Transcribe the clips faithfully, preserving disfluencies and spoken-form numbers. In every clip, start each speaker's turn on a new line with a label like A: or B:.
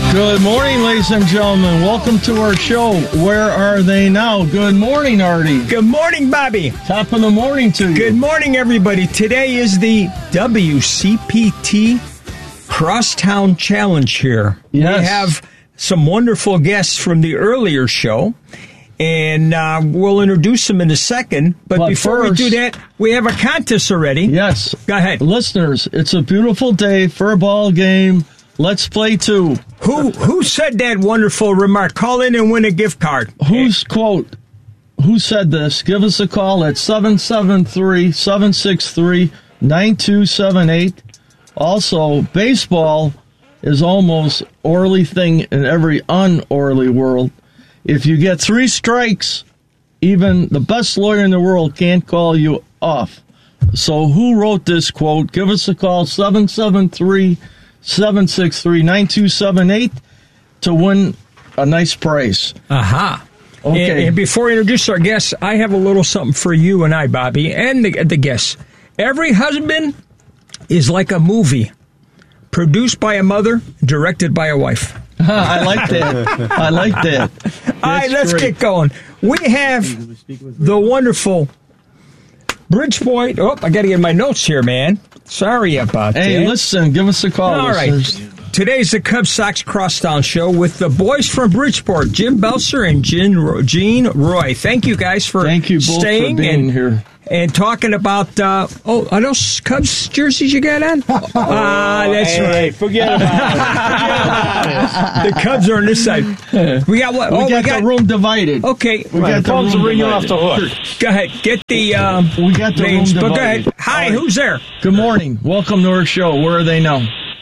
A: Good morning, ladies and gentlemen. Welcome to our show. Where are they now? Good morning, Artie.
B: Good morning, Bobby.
A: Top of the morning to you.
B: Good morning, everybody. Today is the W C P T Crosstown Challenge here.
A: Yes.
B: We have some wonderful guests from the earlier show, and uh, we'll introduce them in a second. But,
A: But
B: before
A: first,
B: we do that, we have a contest already.
A: Yes.
B: Go ahead.
A: Listeners, it's a beautiful day for a ball game. Let's play two.
B: Who who said that wonderful remark? Call in and win a gift card.
A: Whose quote? Who said this? Give us a call at seven seven three, seven six three, nine two seven eight. Also, baseball is almost Orly thing in every un-Orly world. If you get three strikes, even the best lawyer in the world can't call you off. So who wrote this quote? Give us a call, seven seven three, seven six three, nine two seven eight to win a nice prize.
B: Aha.
A: Okay.
B: And, and before I introduce our guests, I have a little something for you and I, Bobby, and the, the guests. Every husband is like a movie, produced by a mother, directed by a wife.
A: I like that. I like that. That's
B: All right, let's
A: great.
B: get going. We have the wonderful Bridgeport. Oh, I got to get my notes here, man. Sorry about that.
A: Hey, listen, give us a call.
B: All right.
A: listeners.
B: Today's the Cubs Sox Crosstown Show with the boys from Bridgeport, Jim Belser and Gene, Gene Roy. Thank you guys for
A: Thank you both
B: staying
A: for being
B: and,
A: here.
B: and talking about, uh, oh, are those Cubs jerseys you got on? Ah, that's
C: hey,
B: right.
C: Forget about it.
B: The Cubs are on this side. We got what?
A: We,
B: oh,
A: got
B: we got
A: the room divided.
B: Okay.
A: We got the
C: Phones
A: room
C: will ring you off
A: divided.
C: the hook.
B: Go ahead. Get the um,
A: We got the
B: names.
A: room
B: But go ahead.
A: divided.
B: Hi,
A: All right.
B: who's there?
A: Good morning. Welcome to our show. Where are they now?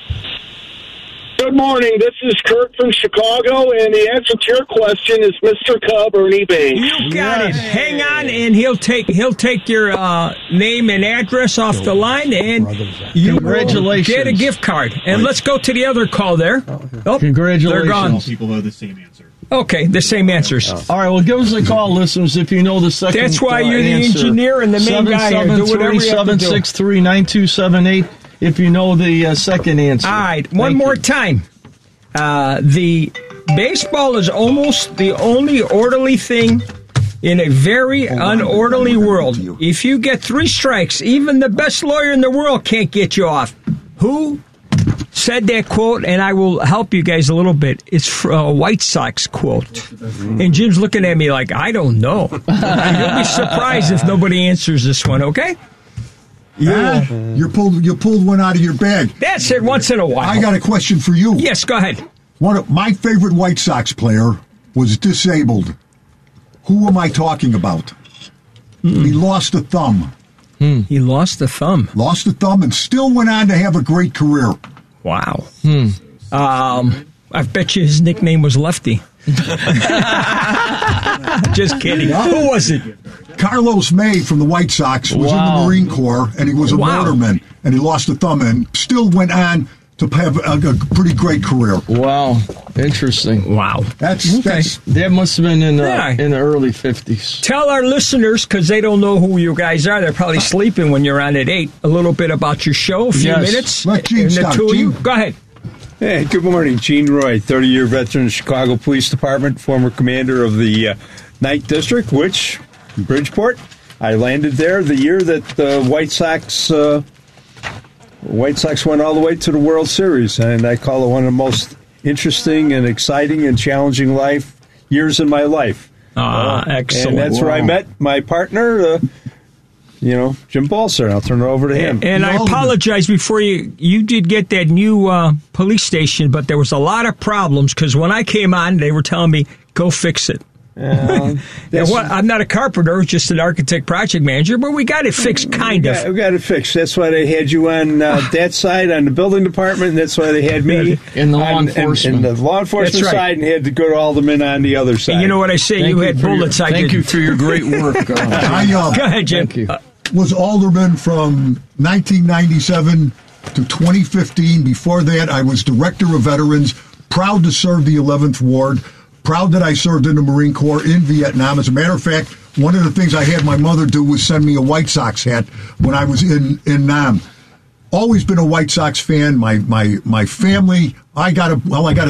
D: Good morning. This is Kurt from Chicago, and the answer to your question is Mister Cub, Ernie Banks.
B: You got
A: Yes.
B: it. Hang on, and he'll take he'll take your uh, name and address off the line, and you will
A: Congratulations.
B: get a gift card. And let's go to the other call there. Oh,
A: Congratulations.
B: they're gone.
E: People know the same answer.
B: Okay, the same answers.
A: All right, well, give us a call, listeners, if you know the second
B: That's why
A: uh,
B: you're the
A: answer.
B: engineer and the main guy here. Do whatever you have to do.
A: seven six three, nine two seven eight if you know the uh, second answer.
B: All right, one
A: Thank
B: more
A: you.
B: time. Uh, the baseball is almost the only orderly thing in a very unorderly world. If you get three strikes, even the best lawyer in the world can't get you off. Who said that quote? And I will help you guys a little bit. It's a White Sox quote. And Jim's looking at me like, I don't know. You'll be surprised if nobody answers this one, okay?
F: Yeah, you pulled you pulled one out of your bag.
B: That's it once in a while.
F: I got a question for you.
B: Yes, go ahead.
F: One of my favorite White Sox player was disabled. Who am I talking about?
B: Mm.
F: He lost a thumb.
B: He lost the thumb.
F: Lost a thumb and still went on to have a great career.
B: Wow. Um, I bet you his nickname was Lefty. Just kidding. Who was it?
F: Carlos May from the White Sox was in
A: Wow.
F: the Marine Corps, and he was a
B: Wow.
F: motorman, and he lost a thumb and still went on to have a, a pretty great career.
A: Wow, interesting.
B: Wow.
F: That's,
B: Okay.
F: that's
A: That must have been in, uh,
B: Yeah.
A: in the early fifties.
B: Tell our listeners, because they don't know who you guys are, they're probably sleeping when you're on at eight, a little bit about your show, a few
A: Yes.
B: minutes.
F: Let Gene
B: and the
F: start.
B: two of you.
F: Gene.
B: Go ahead.
C: Hey, good morning. Gene Roy, thirty-year veteran of Chicago Police Department, former commander of the uh, Ninth District, which, in Bridgeport, I landed there the year that the White Sox uh, White Sox went all the way to the World Series, and I call it one of the most interesting and exciting and challenging life years in my life.
B: Ah,
C: Uh,
B: excellent.
C: And that's where I
A: Wow.
C: met my partner, uh, you know, Jim Balser. I'll turn it over to him.
B: And I
F: No.
B: apologize before you. You did get that new uh, police station, but there was a lot of problems because when I came on, they were telling me, go fix it.
C: Uh,
B: And
C: that's-
B: what, I'm not a carpenter, just an architect project manager, but we got it fixed, kind
C: we
B: of.
C: got, we got it fixed. That's why they had you on uh, that side, on the building department, and that's why they had me
A: In the law
C: on,
A: enforcement.
C: in the law enforcement
B: That's right.
C: side, and had to go to Alderman on the other side.
B: And you know what I say?
A: Thank
B: you had
A: for your-
B: bullets. I
A: Thank
B: didn't.
A: you for your great work. Uh,
F: I uh,
B: Go ahead, Jim.
A: Thank you.
B: Uh,
F: was alderman from nineteen ninety-seven to twenty fifteen. Before that, I was director of veterans, proud to serve the eleventh Ward, proud that I served in the Marine Corps in Vietnam. As a matter of fact, one of the things I had my mother do was send me a White Sox hat when I was in, in Nam. Always been a White Sox fan. My my my family, I got a well, I got a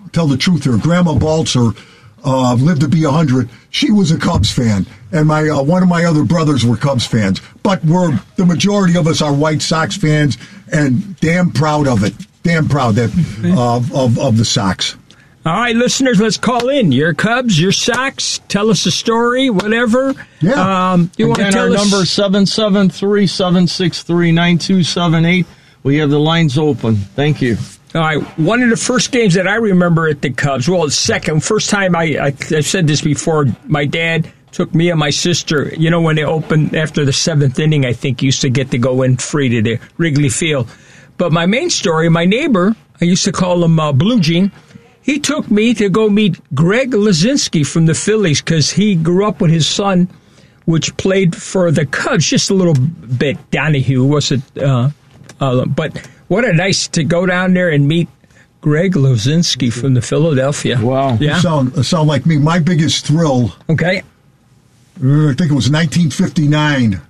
F: tell the truth here. Grandma Balzer uh, lived to be one hundred. She was a Cubs fan, and my uh, one of my other brothers were Cubs fans. But we're the majority of us are White Sox fans, and damn proud of it. Damn proud that uh, of of the Sox.
B: All right, listeners, let's call in. Your Cubs, your Sox. Tell us a story, whatever.
F: Yeah.
B: Um, you want to
A: Again,
B: tell
A: our
B: us?
A: number seven seven three, seven six three, nine two seven eight. We have the lines open. Thank you.
B: All right, one of the first games that I remember at the Cubs, well, the second, first time I, I, I've said this before, my dad took me and my sister, you know, when they opened after the seventh inning, I think, used to get to go in free to the Wrigley Field. But my main story, my neighbor, I used to call him uh, Blue Jean, he took me to go meet Greg Lazinski from the Phillies because he grew up with his son, which played for the Cubs just a little bit. Donahue was it? Uh, uh, but what a nice to go down there and meet Greg Lazinski from the Philadelphia.
A: Wow.
B: Yeah.
F: You sound, you sound like me. My biggest thrill,
B: Okay.
F: uh, I think it was nineteen fifty-nine.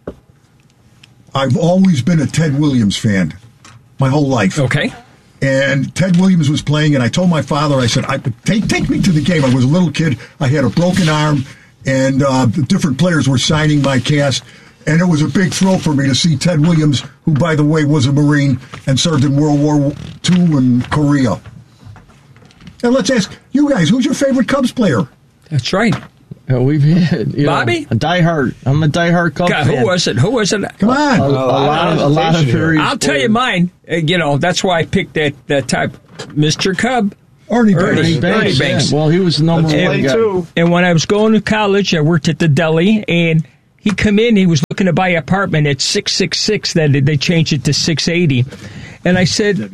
F: I've always been a Ted Williams fan my whole life.
B: Okay.
F: And Ted Williams was playing, and I told my father, I said, I, take, take me to the game. I was a little kid. I had a broken arm, and uh, the different players were signing my cast. And it was a big thrill for me to see Ted Williams, who, by the way, was a Marine and served in World War Two in Korea. And let's ask you guys, who's your favorite Cubs player?
B: That's right.
A: Uh, we've had you
B: Bobby?
A: know, a diehard. I'm a diehard Cubs
B: God,
A: fan.
B: who was it? Who was it?
F: Come on.
A: A, a lot of a lot of very.
B: I'll tell you mine. Uh, you know, that's why I picked that, that type, Mister Cub.
F: Ernie
B: Ernie
F: Banks.
B: Banks.
A: Banks,
B: Banks.
A: yeah. Well, he was the number
B: And-
A: one guy.
C: too.
B: And when I was going to college, I worked at the deli, and he come in, he was looking to buy an apartment at six sixty-six, then they changed it to six eighty. And I said,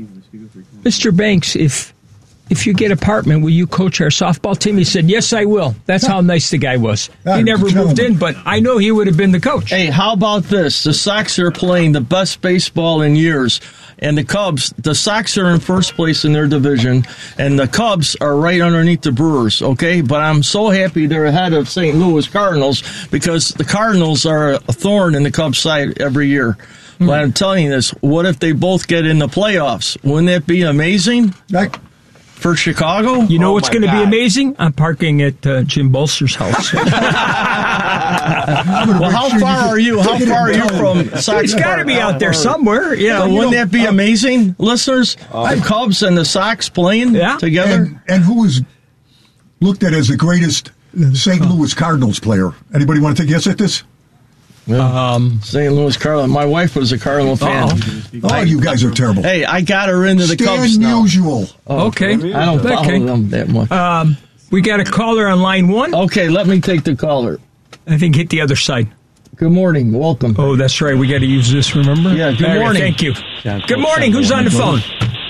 B: Mister Banks, if if you get an apartment, will you coach our softball team? He said, yes, I will. That's how nice the guy was. He never moved in, but I know he would have been the coach.
A: Hey, how about this? The Sox are playing the best baseball in years. And the Cubs, the Sox are in first place in their division, and the Cubs are right underneath the Brewers, okay? But I'm so happy they're ahead of Saint Louis Cardinals because the Cardinals are a thorn in the Cubs' side every year. Mm-hmm. But I'm telling you this, what if they both get in the playoffs? Wouldn't that be amazing
F: Like,
A: for Chicago?
B: You know
C: Oh,
B: what's
C: my
B: going to be
C: God.
B: amazing? I'm parking at uh, Jim Bolster's house.
A: Well, how far are you? How far are you from Sox?
B: He's got to be out there somewhere. You know,
A: So
B: you
A: wouldn't
B: know,
A: that be amazing, listeners? The Cubs and the Sox playing
B: Yeah.
A: together.
F: and, and who is looked at as the greatest Saint Louis Cardinals player? Anybody want to take a guess at this?
B: Um,
A: Saint Louis Cardinals. My wife was a Cardinal fan.
F: Oh, you guys are terrible.
A: Hey, I got her into the
F: Stan
A: Cubs now.
F: Musial.
B: okay.
A: I don't follow
B: Okay.
A: them that much.
B: Um, we got a caller on line one.
A: Okay, let me take the caller.
B: I think hit the other side.
A: Good morning. Welcome.
B: Oh, that's right. We got to use this, remember?
A: Yeah, good
B: All right,
A: morning.
B: thank you. Good morning. Who's on the phone?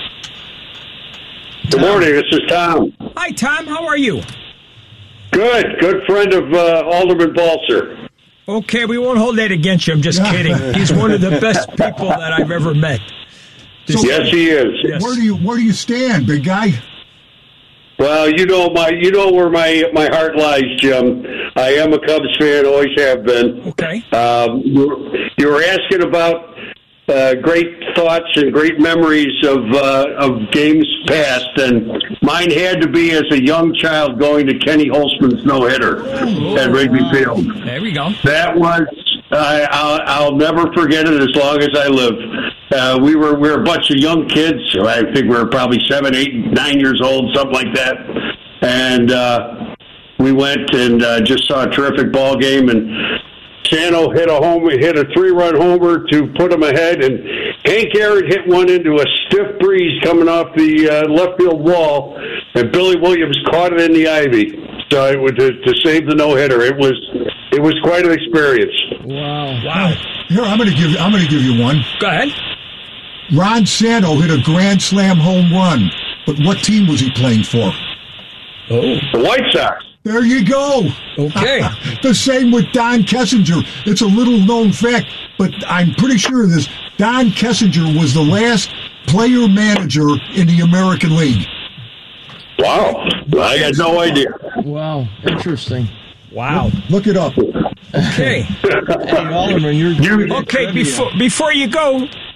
D: Good morning. This is Tom.
B: Hi, Tom. How are you?
D: Good. Good friend of uh, Alderman Balser.
B: Okay, we won't hold that against you. I'm just kidding. He's one of the best people that I've ever met.
F: So,
D: Yes, he is.
B: Yes.
F: where do you where do you stand, big guy?
D: Well, you know my, you know where my my heart lies, Jim. I am a Cubs fan. Always have been.
B: Okay.
D: Um, you, you were asking about uh, great thoughts and great memories of uh, of games past, and mine had to be as a young child going to Kenny Holtzman's no hitter at Wrigley Field.
B: There we go.
D: That was I, I'll, I'll never forget it as long as I live. Uh, we were we were a bunch of young kids. I think we were probably seven, eight, nine years old, something like that, and uh, we went and uh, just saw a terrific ball game. And Sano hit a home, hit a three-run homer to put them ahead, and Hank Aaron hit one into a stiff breeze coming off the uh, left field wall, and Billy Williams caught it in the ivy. So it was to, to save the no-hitter. It was it was quite an experience.
A: Wow.
B: Wow.
F: Here, I'm going to give I'm going to give you one.
B: Go ahead.
F: Ron Santo hit a grand slam home run, but what team was he playing for?
B: Oh,
D: The White Sox.
F: There you go.
B: okay.
F: The same with Don Kessinger. It's a little known fact, but I'm pretty sure of this. Don Kessinger was the last player manager in the American League.
D: Wow. I had no idea.
A: Wow. Interesting.
B: Wow.
F: Look it up.
B: Okay.
A: Hey, Alderman, you're
D: You-
B: Okay, before before you go,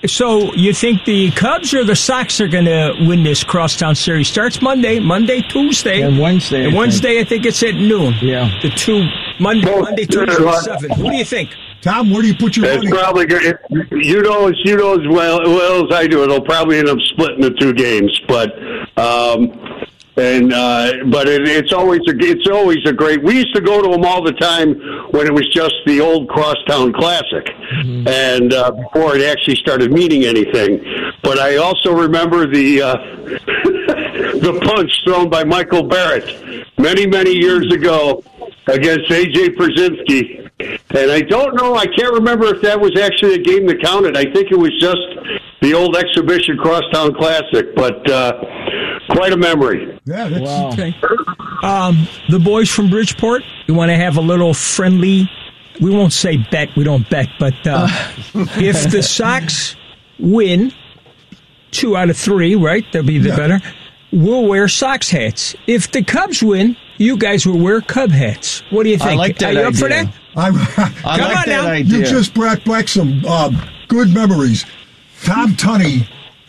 B: So you think the Cubs or the Sox are going to win this crosstown series? Starts Monday, Monday, Tuesday,
A: And Wednesday,
B: And
A: I
B: Wednesday, I think it's at noon.
A: Yeah.
B: The two Monday,
D: Well,
B: Monday,
D: yeah,
B: Tuesday,
D: well,
B: seven. What do you think?
F: Tom, where do you put your
D: It's
F: money?
D: probably good. You know, as you know as well, well as I do, it'll probably end up splitting the two games. But um, and uh, but it, it's always a it's always a great. We used to go to them all the time when it was just the old Crosstown Classic, mm-hmm. and uh, before it actually started meaning anything. But I also remember the uh, the punch thrown by Michael Barrett many many years ago against A J Przinsky. And I don't know, I can't remember if that was actually a game that counted. I think it was just the old exhibition Crosstown Classic, but uh, quite a memory.
F: Yeah, that's,
A: Wow.
B: Okay. Um, the boys from Bridgeport, you want to have a little friendly, we won't say bet, we don't bet, but uh, if the Sox win two out of three, right, they'll be the
F: Yeah.
B: better, we'll wear Sox hats. If the Cubs win, you guys will wear Cub hats. What do you think?
A: I like that
B: Are you up for
A: idea.
B: that?
F: I,
A: I
B: Come
A: like
B: on
A: that
B: now.
A: idea.
F: you just brought back some uh, good memories. Tom Tunney,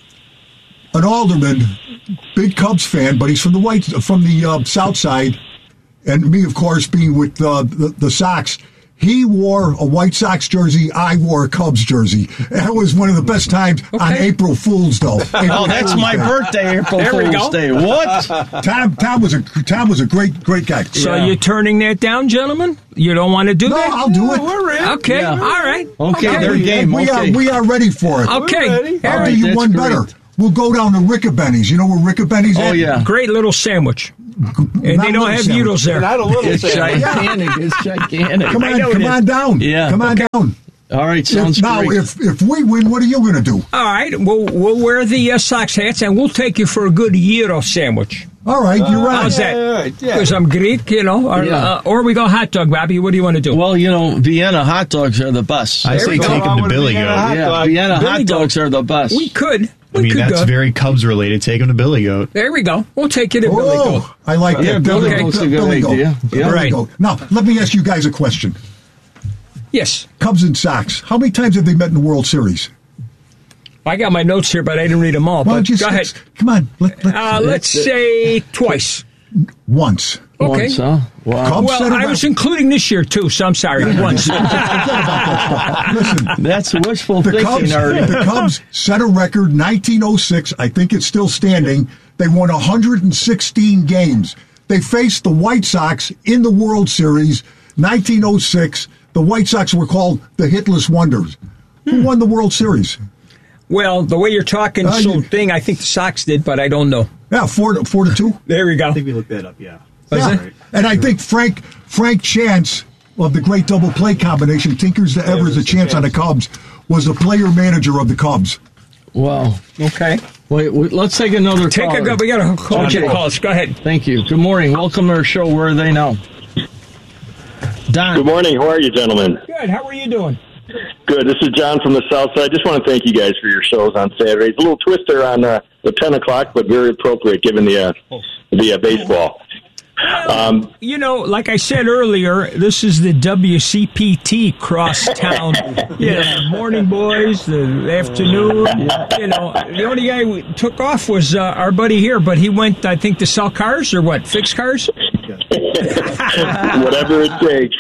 F: an alderman, big Cubs fan, but he's from the white from the uh, South Side, and me, of course, being with uh, the, the Sox. He wore a White Sox jersey. I wore a Cubs jersey. That was one of the best times on April Fool's, though. April
A: Oh, that's
F: Fool's
A: my
F: Day.
A: birthday, April
B: There we
A: Fool's
B: go.
A: Day. What?
F: Tom, Tom was a Tom was a great great guy.
B: So
A: Yeah.
B: you're turning that down, gentlemen? You don't want to do
F: No,
B: that?
F: I'll do it.
B: Okay,
A: Yeah.
B: all right.
A: Okay, they're game.
F: we
A: Okay.
F: are we are ready for it.
B: Okay,
A: ready.
B: all
F: I'll
B: right.
F: do you
A: that's
F: one
A: great.
F: better. We'll go down to Rickabenny's. You know where Rickabenny's
A: Oh,
F: at?
A: yeah.
B: Great little sandwich. And
F: Not
B: they don't
F: little
B: have
F: sandwich.
B: noodles there.
C: Not a little
A: It's
C: thing.
A: gigantic. It's gigantic.
F: Come
B: I
F: on,
B: know
F: come
B: it
F: on down.
A: Yeah.
F: Come on down.
A: All right,
F: If,
A: sounds
F: now,
A: great.
F: if if we win, what are you going to do?
B: All right, we'll, we'll wear the uh, Sox hats and we'll take you for a good gyro sandwich.
F: All right, you're right.
B: How's that?
C: yeah, right, yeah.
B: Because I'm Greek, you know. Or,
A: Yeah.
B: uh, or we go hot dog, Bobby. What do you want to do?
A: Well, you know, Vienna hot dogs are the best.
E: I say
B: we go.
E: take him to Billy Goat.
C: Hot
A: yeah,
C: dog.
A: Vienna
B: Billy
A: hot
B: Goat.
A: dogs are the best.
B: we could. We
E: I mean,
B: could
E: that's
B: go.
E: very Cubs related. Take him to Billy Goat.
B: There we go. We'll take you to Billy Goat.
F: Oh, I like that.
A: Yeah, Billy
F: Billy
A: Goat's
F: Goat.
A: a good
F: Billy Goat.
A: idea. Yeah.
F: Billy
B: Right.
F: Goat. Now, let me ask you guys a question.
B: Yes.
F: Cubs and Sox, how many times have they met in the World Series?
B: I got my notes here, but I didn't read them all.
F: Why
B: But
F: don't you
B: go ahead.
F: s- Come on. Let, let,
B: Uh, let's say twice.
F: once.
B: Okay.
A: Once, huh? Wow.
F: Cubs set
B: Well,
F: a
B: I was
F: rec-
B: including this year, too, so I'm sorry. Once.
F: Listen,
A: That's wishful
F: the
A: thinking,
F: Cubs,
A: Artie.
F: the Cubs set a record nineteen oh six. I think it's still standing. They won one hundred sixteen games. They faced the White Sox in the World Series nineteen oh six. The White Sox were called the Hitless Wonders. Who won the World Series?
B: Well, the way you're talking,
F: Uh,
B: so
F: you-
B: thing, I think the Sox did, but I don't know.
F: Yeah, four to, four to two.
B: There we go.
E: I think we looked that up, yeah.
B: Was
F: Yeah.
B: it?
F: And I think Frank Frank Chance of the great double play combination, Tinkers to Evers, a chance on the Cubs, was the player manager of the Cubs.
A: Wow.
B: Okay.
A: Wait, wait, let's take another
B: Take
A: caller.
B: a go. We got a call.
A: Okay.
B: Calls. Go ahead.
A: Thank you. Good morning. Welcome to our show. Where are they now? Don.
G: Good morning. How are you, gentlemen?
B: Good. How are you doing?
G: Good. This is John from the South Side. Just want to thank you guys for your shows on Saturdays. A little twister on uh, the ten o'clock, but very appropriate given the uh, the uh, baseball. Um,
B: You know, like I said earlier, this is the W C P T crosstown. Yeah, morning boys, the afternoon. You know, the only guy who took off was uh, our buddy here, but he went, I think, to sell cars or what? Fix cars?
G: whatever it takes.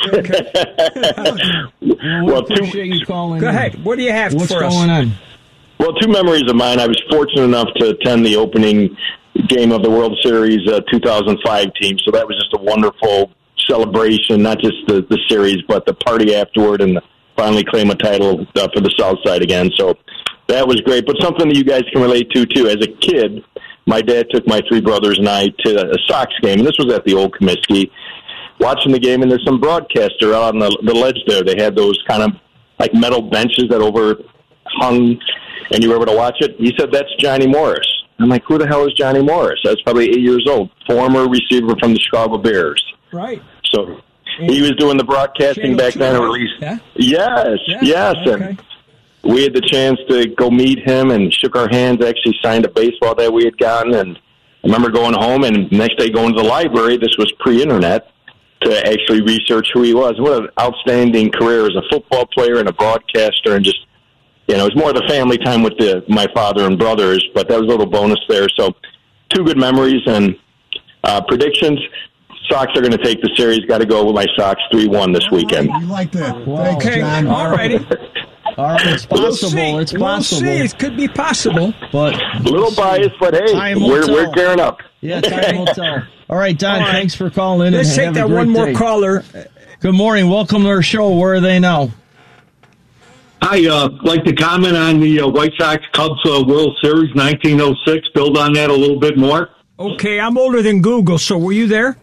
A: We
G: well,
A: appreciate
G: two,
A: you calling
B: Go
A: in.
B: ahead. What do you have
A: What's
B: for us?
A: going on?
G: well, two memories of mine. I was fortunate enough to attend the opening game of the World Series uh, two thousand five team, so that was just a wonderful celebration, not just the, the series, but the party afterward and finally claim a title uh, for the South Side again. So that was great, but something that you guys can relate to, too. As a kid, my dad took my three brothers and I to a Sox game, and this was at the old Comiskey, watching the game, and there's some broadcaster out on the, the ledge there. They had those kind of like metal benches that overhung, and you were able to watch it. He said, "That's Johnny Morris." I'm like, "Who the hell is Johnny Morris?" I was probably eight years old, former receiver from the Chicago Bears.
B: Right.
G: So he was doing the broadcasting back then, or at least,
B: Yeah?
G: yes,
B: Yeah,
G: yes.
B: okay.
G: And we had the chance to go meet him and shook our hands, actually signed a baseball that we had gotten. And I remember going home and the next day going to the library. This was pre-internet, to actually research who he was. What an outstanding career as a football player and a broadcaster, and just you know, it was more the family time with the my father and brothers, but that was a little bonus there. So two good memories and uh, predictions. Sox are going to take the series. Got to go with my Sox three one this weekend.
F: You like that?
A: Wow.
F: Thanks,
B: Okay,
F: John.
B: all righty.
A: All right, it's
B: We'll
A: possible.
B: see.
A: It's
B: We'll
A: possible.
B: see. It could be possible.
A: But
G: A little biased, but hey,
A: Time will
G: we're, we're
A: tell.
G: gearing up.
A: yeah, time will tell. All right, Don,
B: All right.
A: thanks for calling in.
B: Let's
A: and
B: take
A: have a
B: that
A: great
B: one more
A: day.
B: caller.
A: Good morning. Welcome to our show. Where are they now?
D: I uh, like to comment on the uh, White Sox Cubs uh, World Series nineteen oh six. Build on that a little bit more.
B: Okay, I'm older than Google, so were you there?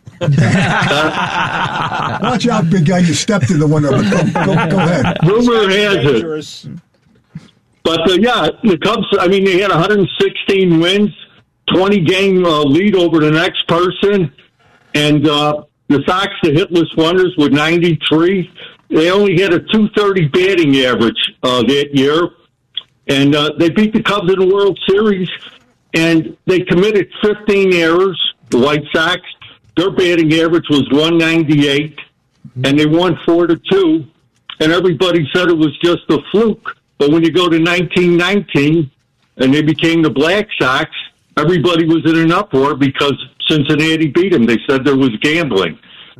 F: Watch out, big guy. You stepped in the window. But go, go, go ahead.
D: Rumor has it. But uh, yeah, the Cubs, I mean, they had one hundred sixteen wins, twenty game uh, lead over the next person. And uh, the Sox, the hitless wonders, with ninety-three. They only had a two thirty batting average uh, that year. And uh, they beat the Cubs in the World Series. And they committed fifteen errors, the White Sox. Their batting average was one ninety-eight. And they won four to two. And everybody said it was just a fluke. But when you go to nineteen nineteen and they became the Black Sox, everybody was in an uproar because Cincinnati beat them. They said there was gambling.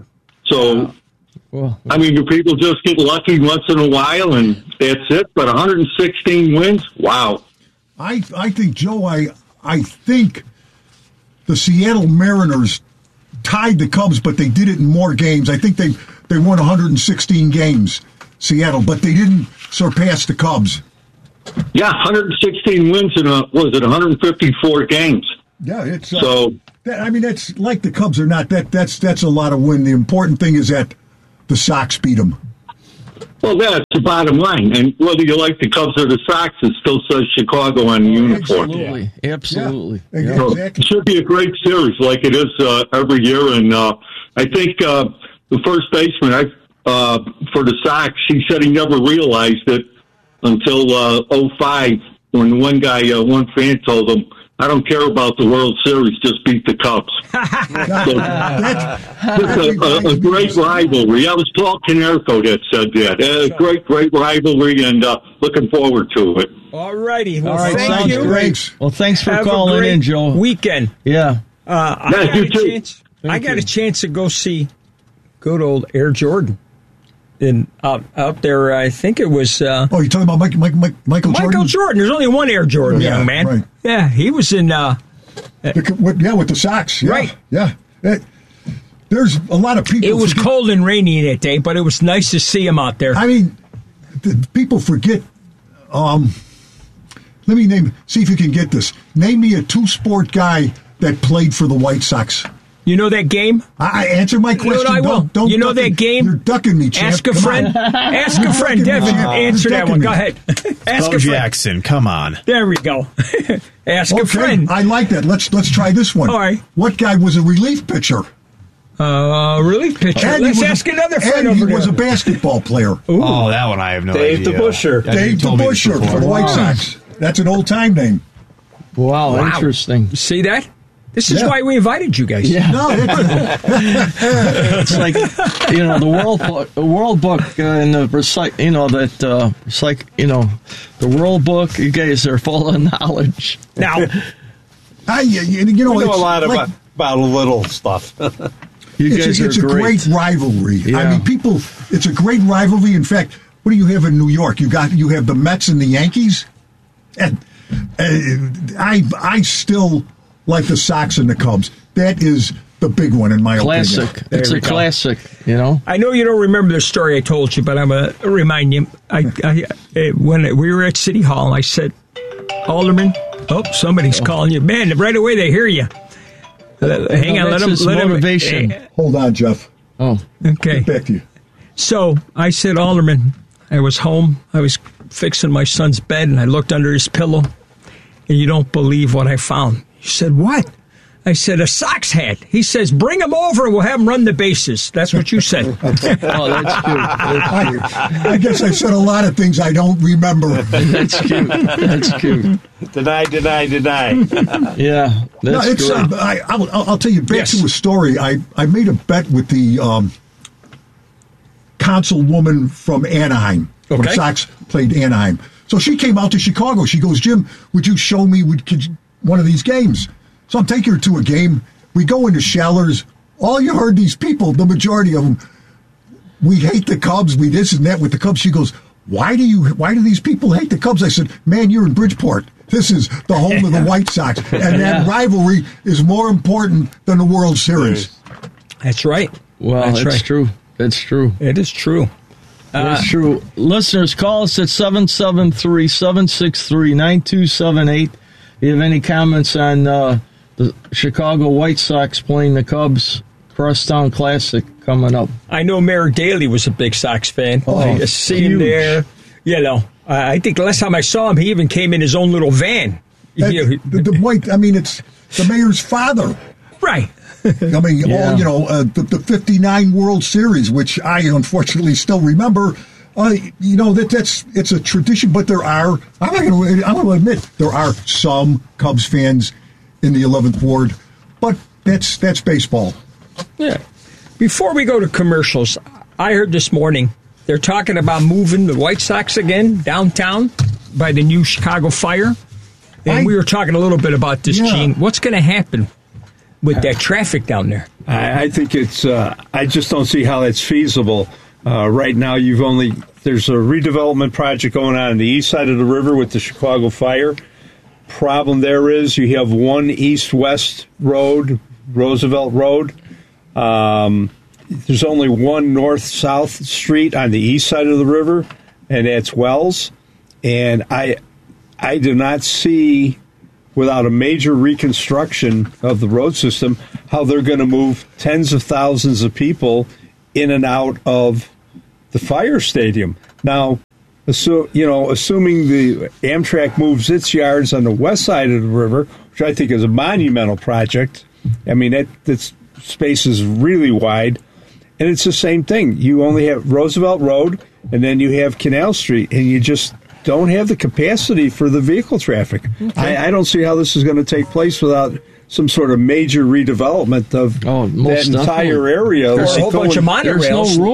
D: So,
A: Well,
D: I mean, do people just get lucky once in a while and that's it? But one hundred sixteen wins? Wow.
F: I I think, Joe, I I think the Seattle Mariners tied the Cubs, but they did it in more games. I think they, they won one hundred sixteen games, Seattle, but they didn't surpass the Cubs.
D: Yeah, one hundred sixteen wins in, a, was it one hundred fifty-four games?
F: Yeah, it's uh,
D: So,
F: that, I mean, that's like the Cubs or not. That that's that's a lot of win. The important thing is that the Sox beat them.
D: well, that's the bottom line. And whether you like the Cubs or the Sox, it still says Chicago on the uniform.
A: absolutely. Absolutely.
F: Yeah.
A: Yeah.
D: So
F: Exactly.
D: it should be a great series like it is uh, every year. And uh, I think uh, the first baseman I, uh, for the Sox, he said he never realized it until uh, oh five when one guy, uh, one fan told him, I don't care about the World Series, just beat the Cubs. So,
F: That's,
D: it's a, a, a great rivalry. That was Paul Konerko that said that. A great, great rivalry, and uh, looking forward to it.
B: All righty. Well,
A: All right,
B: thank
A: sounds
B: you.
A: great. Well, thanks for
B: Have
A: calling
B: a great
A: in, Joe.
B: weekend.
A: Yeah.
B: Uh, I
D: Yeah,
B: got
D: you
B: a
D: too.
B: chance. I
A: Thank
B: got
A: you.
B: a chance to go see good old Air Jordan. In out out there, I think it was uh,
F: oh, you're talking about Mike, Mike, Mike, Michael Jordan?
B: Michael Jordan. There's only one Air Jordan,
F: Yeah,
B: young man.
F: right.
B: Yeah, he was in. Uh,
F: The- with, yeah, with the Sox. Yeah,
B: Right.
F: Yeah. It- there's a lot of people.
B: it was
F: forget-
B: cold and rainy that day, but it was nice to see him out there.
F: I mean, the, people forget. Um, let me name. See if you can get this. Name me a two-sport guy that played for the White Sox.
B: You know that game?
F: I, I answer my
B: You know
F: question.
B: what I will.
F: Don't, don't
B: you know
F: duck
B: that
F: it.
B: game?
F: You're ducking me, champ.
B: Ask a
F: Come
B: friend.
F: on.
B: Ask a
F: You're
B: friend,
F: ducking me,
B: Devin.
F: champ.
B: Answer
F: You're
B: that
F: ducking
B: one.
F: me.
B: Go ahead. Ask
E: Bo
B: a friend.
E: Jackson, come on.
B: There we go. Ask a
F: Okay,
B: friend.
F: I like that. Let's let's try this one.
B: All right.
F: What guy was a relief pitcher?
B: Uh, relief pitcher.
F: And he
B: Let's
F: was a-
B: ask another friend
F: And he
B: over
F: was a
B: there.
F: basketball player.
B: Ooh.
E: Oh, that one I have no
C: Dave
E: idea.
C: DeBusschere.
E: Yeah, you
F: Dave
E: told me this
F: DeBusschere
E: before.
F: for the White
B: Wow.
F: Sox. That's an old time name.
A: Wow,
B: Wow.
A: interesting.
B: See that? This is
F: Yeah.
B: why we invited you guys.
A: Yeah.
F: No, it's,
A: It's like, you know, the World Book, the World Book uh, and the recite, you know, that, uh, it's like, you know, the World Book, you guys are full of knowledge.
B: Now,
F: I, you, you know,
C: We know
F: it's
C: a lot
F: like,
C: about, about a little stuff.
A: You
F: it's,
A: guys
F: a,
A: are
F: it's a great rivalry.
A: Yeah.
F: I mean, people, it's a great rivalry. In fact, what do you have in New York? You got you have the Mets and the Yankees, and uh, I I still like the Sox and the Cubs. That is the big one in my
A: Classic.
F: opinion.
B: There
A: It's
B: we
A: a
B: go.
A: classic, you know?
B: I know you don't remember the story I told you, but I'm going to remind you. I, I, uh, when we were at City Hall, I said, Alderman, oh, somebody's calling you. Man, right away they hear you. Uh, hang
A: No,
B: on, let
A: that's
B: him.
A: his
B: Let him
A: motivation.
B: eh,
F: Hold on, Jeff.
A: Oh,
B: okay.
F: Back to you.
B: So I said, Alderman, I was home. I was fixing my son's bed, and I looked under his pillow, and you don't believe what I found. He said, what? I said, a Sox hat. He says, bring him over and we'll have him run the bases. That's what you said.
A: oh, that's cute.
F: I, I guess I said a lot of things I don't remember.
A: That's cute. That's cute.
C: Deny, deny, deny.
A: Yeah,
F: No,
A: that's
F: it's,
A: great.
F: uh, I, I'll, I'll tell you back
B: Yes.
F: to a story. I, I made a bet with the um, councilwoman from Anaheim. When
B: Okay.
F: the Sox played Anaheim. So she came out to Chicago. She goes, Jim, would you show me would, could you, one of these games? So I'm taking her to a game. We go into Shallers. All you heard, these people, the majority of them, we hate the Cubs. We this and that with the Cubs. She goes, why do you? Why do these people hate the Cubs? I said, man, you're in Bridgeport. This is the home of the White Sox. And that rivalry is more important than the World Series.
B: That's right.
A: Well,
B: That's
A: it's
B: right.
A: true. It's true.
B: It is true. Uh,
A: It's true. Listeners, call us at seven seven three, seven six three, nine two seven eight. If you have any comments on uh, the Chicago White Sox playing the Cubs Crosstown Classic coming up.
B: I know Mayor Daley was a big Sox fan.
F: Oh,
B: I see him
F: huge.
B: there. You know, I think the last time I saw him, he even came in his own little van.
F: And
B: You know,
F: the, the White, I mean, it's the mayor's father.
B: right.
F: I mean,
A: Yeah.
F: all, you know, uh, the, the fifty-nine World Series, which I unfortunately still remember. Uh, you know, that that's it's a tradition, but there are, I'm not going to, I'm going to admit, there are some Cubs fans in the eleventh Ward, but that's that's baseball.
B: Yeah. Before we go to commercials, I heard this morning they're talking about moving the White Sox again downtown by the new Chicago Fire. And
F: I-
B: we were talking a little bit about this,
F: Yeah.
B: Gene. What's going to happen with that traffic down there?
C: I, I think it's. Uh, I just don't see how that's feasible. Uh, right now, you've only there's a redevelopment project going on on the east side of the river with the Chicago Fire. Problem there is you have one east-west road, Roosevelt Road. Um, there's only one north-south street on the east side of the river, and that's Wells. And I, I do not see, without a major reconstruction of the road system, how they're going to move tens of thousands of people in and out of the fire stadium. Now, assu- you know, assuming the Amtrak moves its yards on the west side of the river, which I think is a monumental project. I mean, that that space is really wide, and it's the same thing. You only have Roosevelt Road, and then you have Canal Street, and you just don't have the capacity for the vehicle traffic. I, I don't see how this is going to take place without some sort of major redevelopment of
A: Oh, most
C: that entire
A: definitely.
C: area.
B: Or a whole
C: Like
B: bunch of
C: going-
B: monorails.
A: There's no room.